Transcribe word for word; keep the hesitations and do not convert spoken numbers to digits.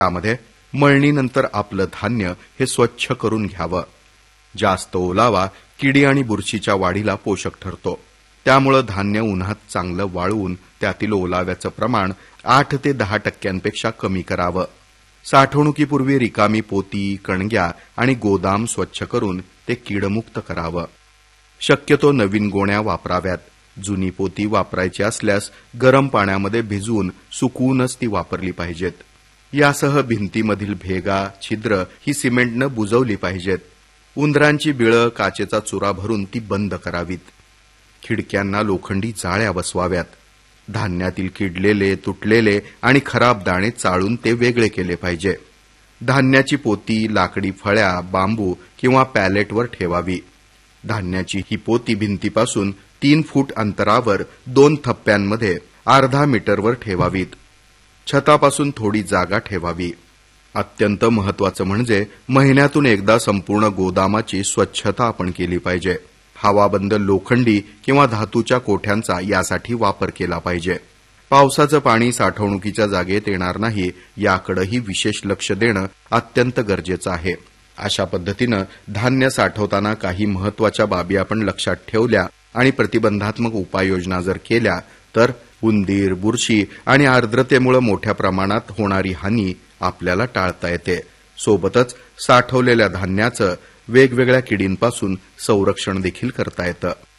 त्यामध्ये मळणीनंतर आपलं धान्य हे स्वच्छ करून घ्यावं. जास्त ओलावा किडी आणि बुरशीच्या वाढीला पोषक ठरतो. त्यामुळे धान्य उन्हात चांगलं वाळवून त्यातील ओलाव्याचं प्रमाण आठ ते दहा टक्क्यांपेक्षा कमी करावं. साठवणुकीपूर्वी रिकामी पोती, कणग्या आणि गोदाम स्वच्छ करून ते कीडमुक्त करावं. शक्यतो नवीन गोण्या वापराव्यात. जुनी पोती वापरायची असल्यास गरम पाण्यामध्ये भिजवून सुकवूनच ती वापरली पाहिजेत. यासह भिंतीमधील भेगा, छिद्र ही सिमेंटनं बुजवली पाहिजेत. उंदरांची बिळं काचेचा चुरा भरून ती बंद करावीत. खिडक्यांना लोखंडी जाळ्या बसवाव्यात. धान्यातील किडलेले, तुटलेले आणि खराब दाणे चाळून ते वेगळे केले पाहिजे. धान्याची पोती लाकडी फळ्या, बांबू किंवा पॅलेटवर ठेवावी. धान्याची ही पोती भिंतीपासून तीन फूट अंतरावर दोन थप्प्यांमध्ये अर्धा मीटरवर ठेवावीत. छतापासून थोडी जागा ठेवावी. अत्यंत महत्वाचं म्हणजे महिन्यातून एकदा संपूर्ण गोदामाची स्वच्छता आपण केली पाहिजे. हवाबंद लोखंडी किंवा धातूच्या कोठ्यांचा यासाठी वापर केला पाहिजे. पावसाचं पाणी साठवणुकीच्या जागेत येणार नाही याकडेही विशेष लक्ष देणं अत्यंत गरजेचं आहे. अशा पद्धतीनं धान्य साठवताना काही महत्वाच्या बाबी आपण लक्षात ठेवल्या आणि प्रतिबंधात्मक उपाययोजना जर केल्या तर उंदीर, बुरशी आणि आर्द्रतेमुळे मोठ्या प्रमाणात होणारी हानी आपल्याला टाळता येते. सोबतच साठवलेल्या धान्याचं वेगवेगळ्या किडींपासून संरक्षण देखील करता येतं.